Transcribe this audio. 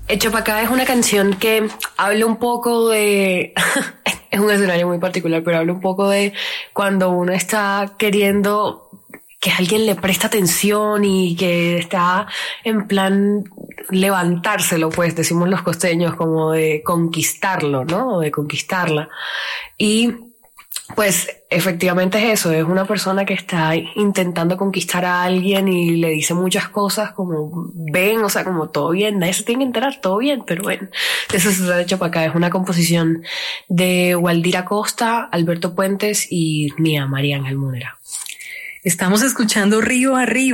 Hecho para acá es una canción que habla un poco de... es un escenario muy particular, pero habla un poco de cuando uno está queriendo que alguien le preste atención y que está en plan levantárselo, pues decimos los costeños, como de conquistarlo, ¿no? O de conquistarla. Y pues efectivamente es eso, es una persona que está intentando conquistar a alguien y le dice muchas cosas como ven, o sea, como todo bien, nadie se tiene que enterar, todo bien, pero bueno, de eso se trata Hecho para acá. Es una composición de Waldira Costa, Alberto Puentes y mía, María Ángel Múnera. Estamos escuchando Río Arriba.